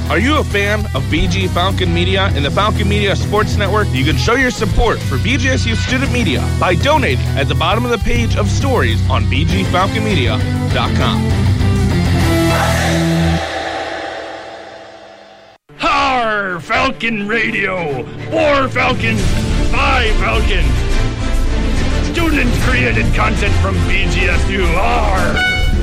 Are you a fan of BG Falcon Media and the Falcon Media Sports Network? You can show your support for BGSU Student Media by donating at the bottom of the page of stories on bgfalconmedia.com. Har! Falcon Radio! 4 Falcons! 5 Falcons! Student-created content from BGSU! Har!